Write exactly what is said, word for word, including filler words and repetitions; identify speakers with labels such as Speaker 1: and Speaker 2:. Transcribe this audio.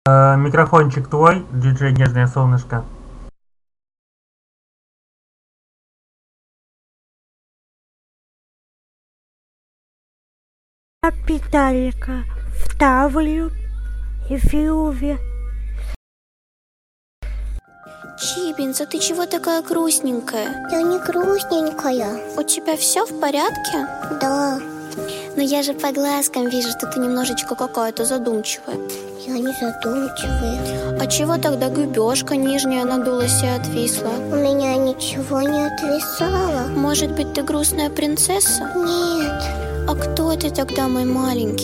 Speaker 1: Э, микрофончик твой, диджей Нежное Солнышко.
Speaker 2: Виталика вставлю и Фиуве.
Speaker 3: Чибинца, ты чего такая грустненькая?
Speaker 4: Я не грустненькая.
Speaker 3: У тебя все в порядке?
Speaker 4: Да.
Speaker 3: Но я же по глазкам вижу, что ты немножечко какая-то задумчивая.
Speaker 4: Я не задумчивая.
Speaker 3: А чего тогда губёшка нижняя надулась и отвисла?
Speaker 4: У меня ничего не отвисало.
Speaker 3: Может быть, ты грустная принцесса?
Speaker 4: Нет.
Speaker 3: А кто ты тогда, мой маленький?